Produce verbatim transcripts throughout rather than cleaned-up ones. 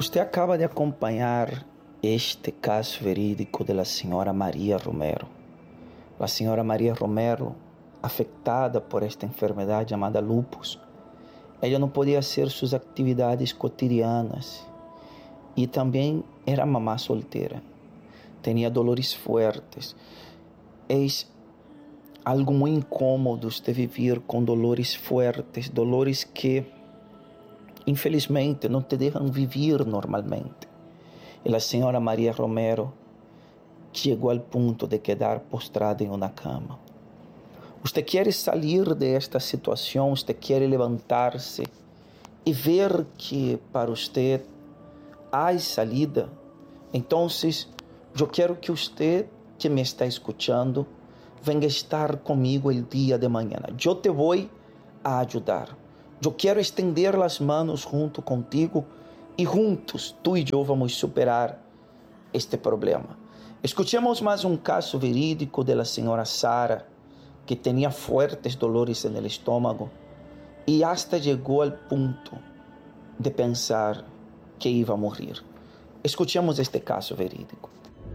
Usted acaba de acompanhar este caso verídico de la señora María Romero. La señora María Romero, afectada por esta enfermedad llamada lupus, ella no podía hacer sus actividades cotidianas y también era mamá soltera. Tenía dolores fuertes. Es algo muy incómodo usted vivir con dolores fuertes, dolores que infelizmente no te dejan vivir normalmente. Y la señora María Romero llegó al punto de quedar postrada en una cama. Usted quiere salir de esta situación, usted quiere levantarse y ver que para usted hay salida. Entonces, yo quiero que usted que me está escuchando venga a estar conmigo el día de mañana. Yo te voy a ayudar. Yo quiero extender las manos junto contigo y juntos tú y yo vamos a superar este problema. Escuchemos más un caso verídico de la señora Sara, que tenía fuertes dolores en el estómago y hasta llegó al punto de pensar que iba a morir. Escuchemos este caso verídico.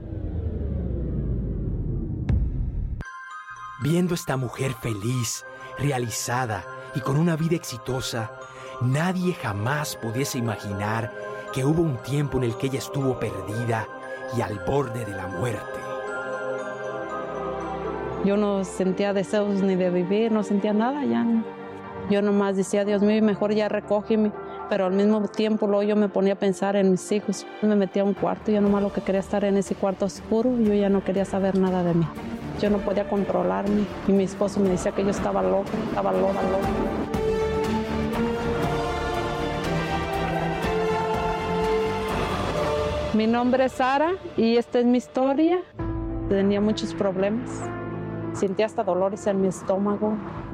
Viendo esta mujer feliz, realizada y con una vida exitosa, nadie jamás pudiese imaginar que hubo un tiempo en el que ella estuvo perdida y al borde de la muerte. Yo no sentía deseos ni de vivir, no sentía nada ya. No. Yo nomás decía, Dios mío, mejor ya recógeme. Pero al mismo tiempo luego yo me ponía a pensar en mis hijos. Me metía a un cuarto, yo nomás lo que quería estar en ese cuarto oscuro, yo ya no quería saber nada de mí. Yo no podía controlarme y mi esposo me decía que yo estaba loca, estaba loca, loca. Mi nombre es Sara y esta es mi historia. Tenía muchos problemas. Sentía hasta dolores en mi estómago.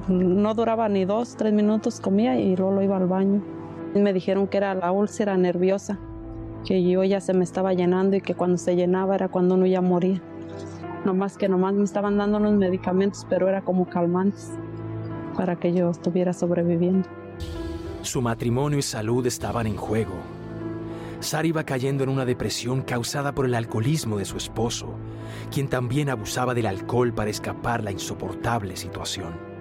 No duraba ni dos, tres minutos, comía y luego iba al baño. Me dijeron que era la úlcera nerviosa, que yo ya se me estaba llenando y que cuando se llenaba era cuando uno ya moría. Nomás que nomás me estaban dando unos medicamentos, pero era como calmantes para que yo estuviera sobreviviendo. Su matrimonio y salud estaban en juego. Sara iba cayendo en una depresión causada por el alcoholismo de su esposo, quien también abusaba del alcohol para escapar la insoportable situación.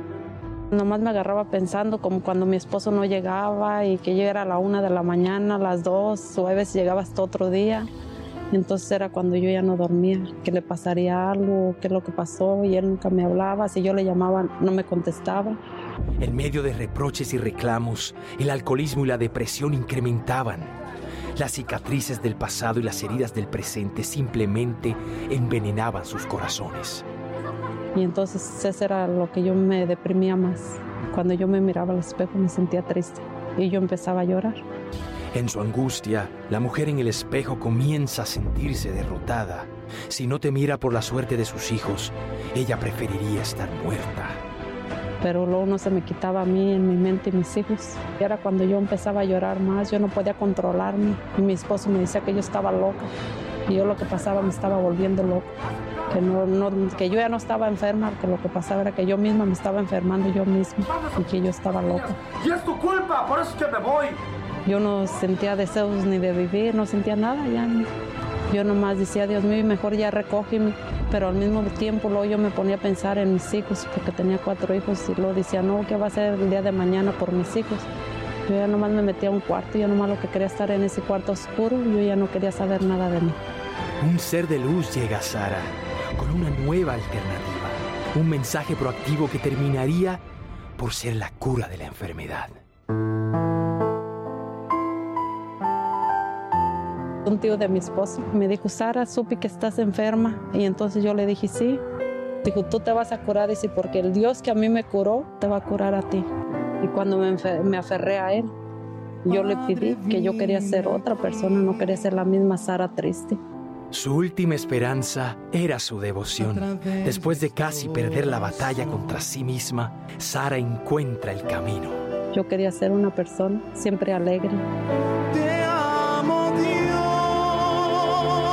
Nomás me agarraba pensando como cuando mi esposo no llegaba y que yo era a la una de la mañana, a las dos, o a veces llegaba hasta otro día. Entonces era cuando yo ya no dormía, que le pasaría algo, qué es lo que pasó, y él nunca me hablaba. Si yo le llamaba, no me contestaba. En medio de reproches y reclamos, el alcoholismo y la depresión incrementaban. Las cicatrices del pasado y las heridas del presente simplemente envenenaban sus corazones. Y entonces eso era lo que yo me deprimía más. Cuando yo me miraba al espejo me sentía triste y yo empezaba a llorar. En su angustia, la mujer en el espejo comienza a sentirse derrotada. Si no temiera por la suerte de sus hijos, ella preferiría estar muerta. Pero luego no se me quitaba a mí en mi mente y mis hijos. Y era cuando yo empezaba a llorar más, yo no podía controlarme. Y mi esposo me decía que yo estaba loca. Y yo lo que pasaba me estaba volviendo loca. Que, no, no, que yo ya no estaba enferma, que lo que pasaba era que yo misma me estaba enfermando yo misma y que yo estaba loca. Y es tu culpa, por eso es que me voy. Yo no sentía deseos ni de vivir, no sentía nada ya. Yo nomás decía, Dios mío, mejor ya recógeme. Pero al mismo tiempo luego yo me ponía a pensar en mis hijos, porque tenía cuatro hijos, y luego decía, no, ¿qué va a ser el día de mañana por mis hijos? Yo ya nomás me metía a un cuarto, yo nomás lo que quería estar en ese cuarto oscuro, yo ya no quería saber nada de mí. Un ser de luz llega a Sara con una nueva alternativa, un mensaje proactivo que terminaría por ser la cura de la enfermedad. Un tío de mi esposo me dijo, Sara, supe que estás enferma. Y entonces yo le dije, sí. Dijo, tú te vas a curar, dice, porque el Dios que a mí me curó te va a curar a ti. Y cuando me, me aferré a él, yo le pedí que yo quería ser otra persona, no quería ser la misma Sara triste. Su última esperanza era su devoción. Después de casi perder la batalla contra sí misma, Sara encuentra el camino. Yo quería ser una persona siempre alegre. Te amo,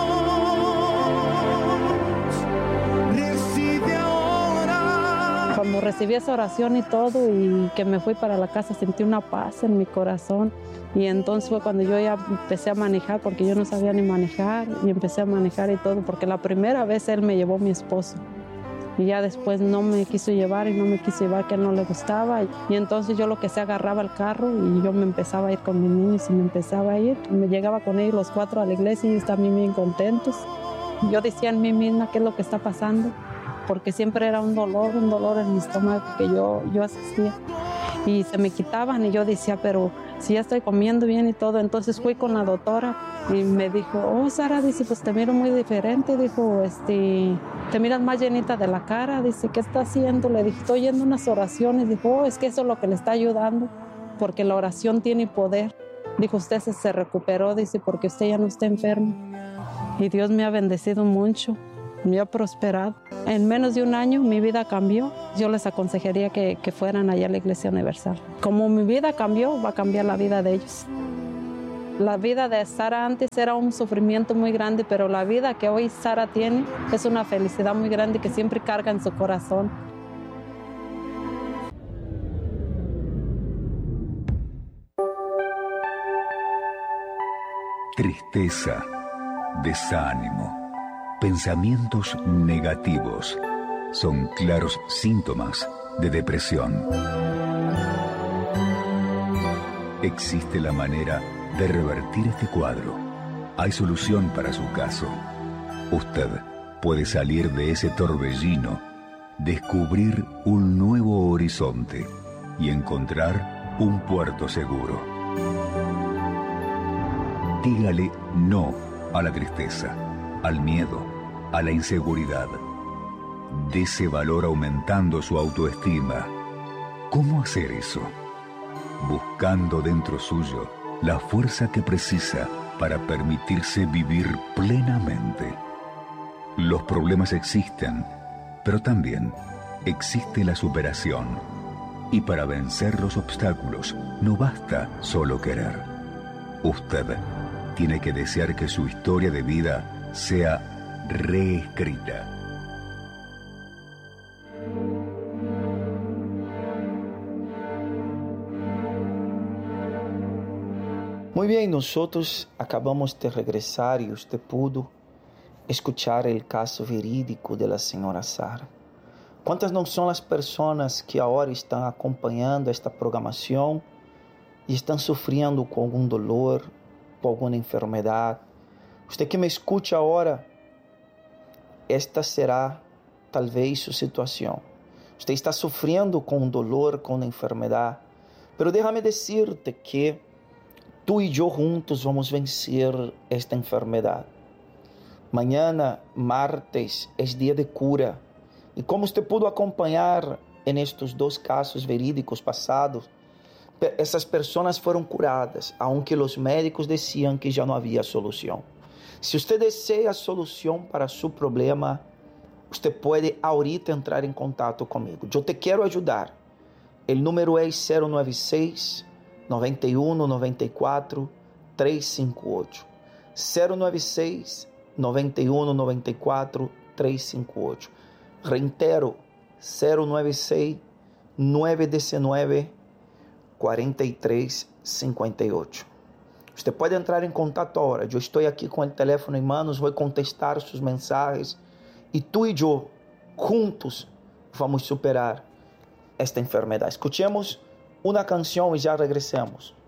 Dios. Recibe ahora. cuando recibí esa oración y todo, y que me fui para la casa, sentí una paz en mi corazón. Y entonces fue cuando yo ya empecé a manejar, porque yo no sabía ni manejar, y empecé a manejar y todo, porque la primera vez él me llevó mi esposo. Y ya después no me quiso llevar y no me quiso llevar, que a él no le gustaba. Y entonces yo lo que se agarraba el carro y yo me empezaba a ir con mis niños y me empezaba a ir. Me llegaba con ellos los cuatro a la iglesia y ellos también bien contentos. Yo decía en mí misma qué es lo que está pasando, porque siempre era un dolor, un dolor en mi estómago que yo, yo asistía. Y se me quitaban y yo decía, pero si ya estoy comiendo bien y todo. Entonces fui con la doctora y me dijo, oh, Sara, dice, pues te miro muy diferente. Dijo, este, te miras más llenita de la cara. Dice, ¿qué está haciendo? Le dije, estoy yendo unas oraciones. Dijo, oh, es que eso es lo que le está ayudando, porque la oración tiene poder. Dijo, usted se, se recuperó, dice, porque usted ya no está enfermo. Y Dios me ha bendecido mucho, me ha prosperado. En menos de un año mi vida cambió. Yo les aconsejaría que, que fueran allá a la Iglesia Universal. Como mi vida cambió, va a cambiar la vida de ellos. La vida de Sara antes era un sufrimiento muy grande, pero la vida que hoy Sara tiene es una felicidad muy grande que siempre carga en su corazón. Tristeza, desánimo, pensamientos negativos son claros síntomas de depresión. Existe la manera de revertir este cuadro. Hay solución para su caso. Usted puede salir de ese torbellino, descubrir un nuevo horizonte y encontrar un puerto seguro. Dígale no a la tristeza, al miedo, a la inseguridad. Dese valor aumentando su autoestima. ¿Cómo hacer eso? Buscando dentro suyo la fuerza que precisa para permitirse vivir plenamente. Los problemas existen, pero también existe la superación. Y para vencer los obstáculos no basta solo querer. Usted tiene que desear que su historia de vida sea reescrita. Muy bien, nosotros acabamos de regresar y usted pudo escuchar el caso verídico de la señora Sara. ¿Cuántas no son las personas que ahora están acompañando esta programación y están sufriendo con algún dolor, con alguna enfermedad? Usted que me escucha ahora, esta será tal vez su situación. Usted está sufriendo con un dolor, con una enfermedad, pero déjame decirte que tú y yo juntos vamos a vencer esta enfermedad. Mañana, martes, es día de cura. Y como usted pudo acompañar en estos dos casos verídicos pasados, essas personas fueron curadas, aunque los médicos decían que ya no había solución. Si usted desea solución para su problema, usted puede ahorita entrar en contacto conmigo. Yo te quiero ayudar. El número es cero nueve seis, noventa y uno, noventa y cuatro, trescientos cincuenta y ocho. cero nueve seis, noventa y uno, noventa y cuatro, trescientos cincuenta y ocho. Reitero, cero nueve seis, novecientos diecinueve, cuarenta y tres cincuenta y ocho. Usted puede entrar en contacto ahora. Yo estoy aquí con el teléfono en manos, voy a contestar sus mensajes y tú y yo juntos vamos a superar esta enfermedad. Escuchemos una canción y ya regresamos.